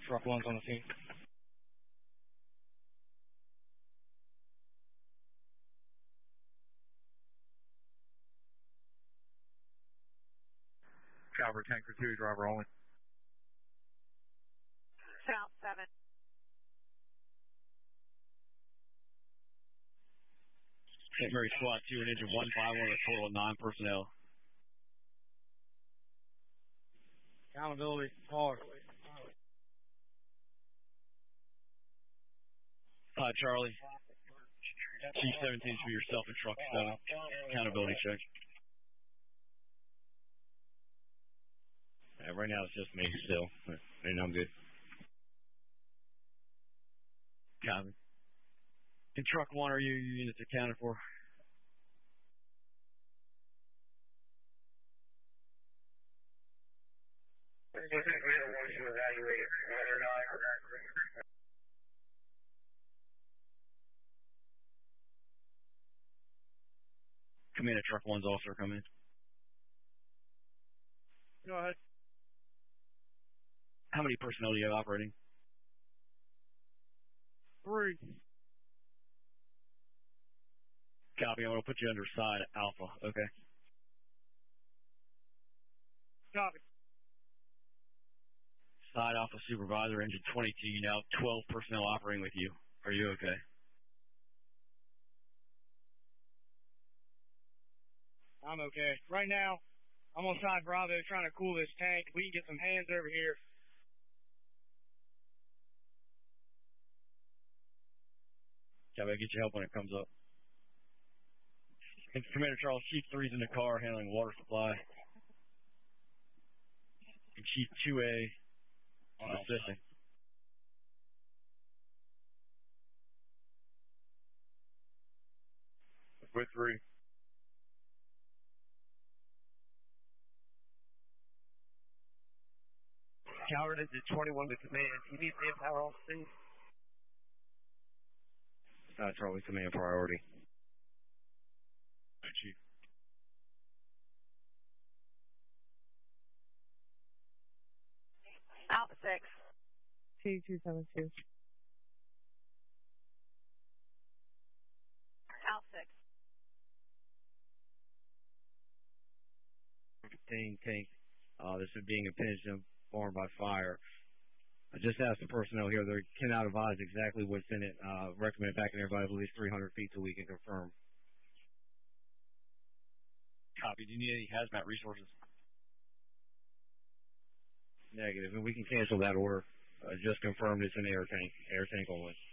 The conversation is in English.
Truck 1's on the scene. Caliber Tanker 2, driver only. South 7. St. Mary SWAT 2 and engine 151 with a total of 9 personnel. Accountability, hard. Charlie. Chief 17 for yourself and truck 7. Accountability check. Right now it's just me still, and I'm good. Copy. In truck 1, are your units accounted for? Command truck 1's officer, come in. Go ahead. How many personnel do you have operating? 3. Copy. I'm going to put you under side Alpha. Okay. Copy. Side Alpha Supervisor, engine 22. You now have 12 personnel operating with you. Are you okay? I'm okay. Right now, I'm on side Bravo trying to cool this tank. We can get some hands over here. Copy. I'll get you help when it comes up. And Commander Charles, Chief 3's in the car handling water supply. And Chief 2A assisting. With 3. Coward is at 21 to command. You need manpower on scene. Charlie, command priority. Chief. Alpha 6. 2272. Alpha 6. Tank. This is being impinged formed by fire. I just asked the personnel here. They cannot advise exactly what's in it. Recommend backing everybody at least 300 feet so we can confirm. Copy. Do you need any hazmat resources? Negative. And we can cancel that order. Just confirm it's an air tank only.